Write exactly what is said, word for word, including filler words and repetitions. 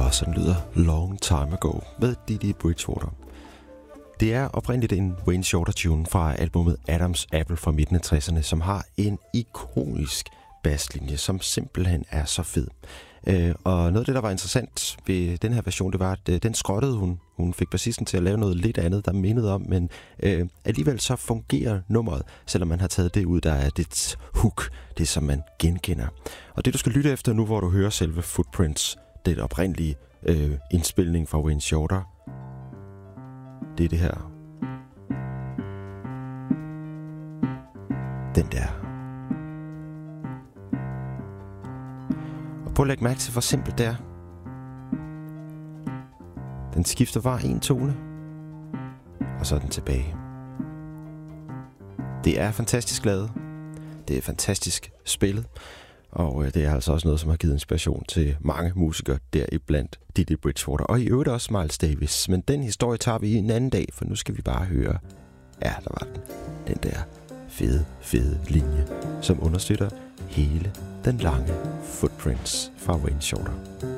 Og sådan lyder Long Time Ago med Didi Bridgewater. Det er oprindeligt en Wayne Shorter tune fra albumet Adam's Apple fra midten af tresserne, som har en ikonisk basslinje, som simpelthen er så fed. Øh, og noget af det, der var interessant ved den her version, det var, at øh, den skrottede hun. Hun fik bassisten til at lave noget lidt andet, der mindede om, men øh, alligevel så fungerer nummeret, selvom man har taget det ud, der er det hook, det som man genkender. Og det, du skal lytte efter nu, hvor du hører selve Footprints, det oprindelige øh, indspilning fra Wayne Shorter, det er det her. Den der. Og prøv at lægge mærke til, hvor simpelt det er. Den skifter bare en tone, og så er den tilbage. Det er fantastisk lavet. Det er fantastisk spillet. Og øh, det er altså også noget, som har givet inspiration til mange musikere, deriblandt Didi Bridgewater. Og i øvrigt også Miles Davis. Men den historie tager vi en anden dag, for nu skal vi bare høre. Ja, der var den. Den der fede, fede linje, som understøtter hele den lange Footprints fra Wayne Shorter.